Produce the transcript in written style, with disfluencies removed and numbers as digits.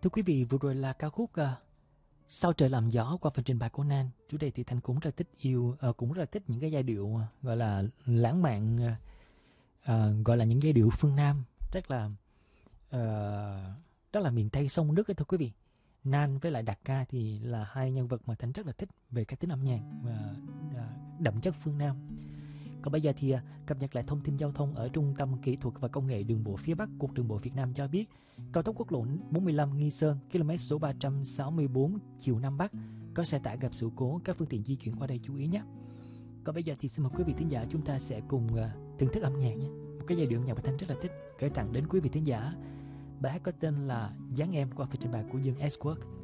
Thưa quý vị, vừa rồi là ca khúc Sao trời làm gió qua phần trình bày của Nan. Chủ đề thì Thành cũng rất là thích cũng rất là thích những cái giai điệu gọi là lãng mạn, gọi là những giai điệu phương Nam rất là rất là miền Tây sông nước ấy, thưa quý vị. Nan với lại Đạt Ca thì là hai nhân vật mà Thành rất là thích về cái tính âm nhạc và đậm chất phương Nam. Còn bây giờ thì cập nhật lại thông tin giao thông ở Trung tâm Kỹ thuật và Công nghệ Đường bộ phía Bắc, Cục Đường bộ Việt Nam cho biết cao tốc quốc lộ 45 Nghi Sơn, km số 364 chiều Nam Bắc có xe tải gặp sự cố, các phương tiện di chuyển qua đây chú ý nhé. Còn bây giờ thì xin mời quý vị thính giả chúng ta sẽ cùng thưởng thức âm nhạc nhé. Một cái giai điệu âm nhạc mà Thanh rất là thích gửi tặng đến quý vị thính giả. Bài hát có tên là Dáng Em qua phần trình bày của Dương S Work.